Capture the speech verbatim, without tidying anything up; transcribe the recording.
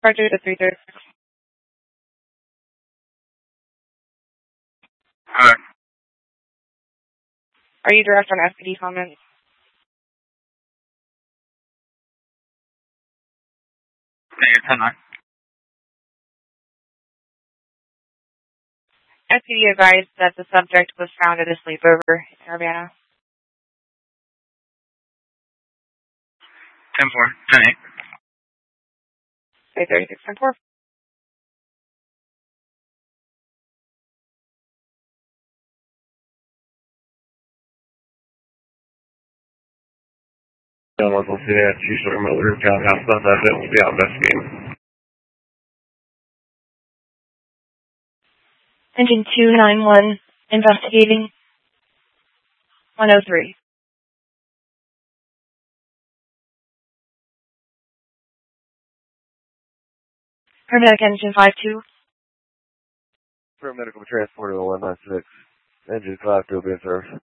Roger to three thirty-six. Hi. Are you direct on S P D comments? Negative ten nine. S P D advised that the subject was found at a sleepover in Urbana. ten four. ten eight. three thirty-six, ten four. John Russell City at Chief of Miller Townhouse. That's it. We'll be out investigating. Engine two nine one, investigating. one oh three. Paramedic engine five two. Paramedical transporter one nine six. Engine five two, being service.